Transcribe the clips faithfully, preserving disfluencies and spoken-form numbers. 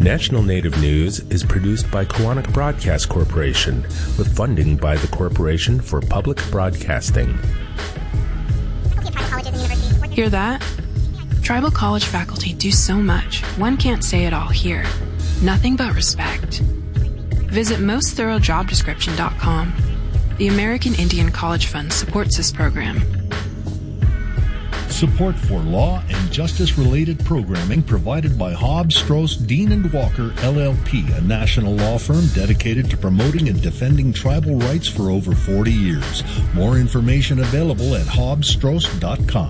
National Native News is produced by Koahnic Broadcast Corporation with funding by the Corporation for Public Broadcasting. Hear that? Tribal college faculty do so much, one can't say it all here. Nothing but respect. Visit most thorough job description dot com. The American Indian College Fund supports this program. Support for law and justice-related programming provided by Hobbs, Strauss, Dean and Walker, L L P, a national law firm dedicated to promoting and defending tribal rights for over forty years. More information available at hobbs strauss dot com.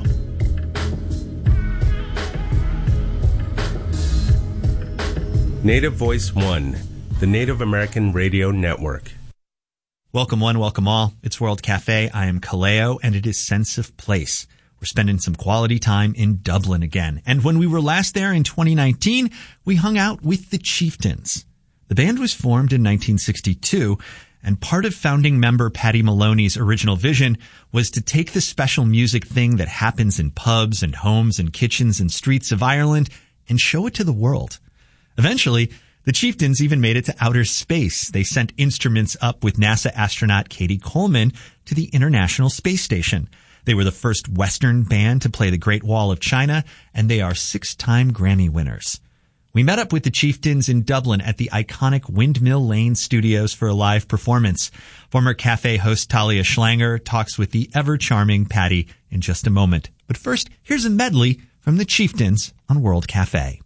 Native Voice One, the Native American Radio Network. Welcome one, welcome all. It's World Cafe. I am Kaleo, and it is Sense of Place. We're spending some quality time in Dublin again. And when we were last there in twenty nineteen, we hung out with the Chieftains. The band was formed in nineteen sixty-two, and part of founding member Paddy Maloney's original vision was to take the special music thing that happens in pubs and homes and kitchens and streets of Ireland and show it to the world. Eventually, the Chieftains even made it to outer space. They sent instruments up with NASA astronaut Katie Coleman to the International Space Station. They were the first Western band to play the Great Wall of China, and they are six-time Grammy winners. We met up with the Chieftains in Dublin at the iconic Windmill Lane Studios for a live performance. Former cafe host Talia Schlanger talks with the ever-charming Paddy in just a moment. But first, here's a medley from the Chieftains on World Cafe.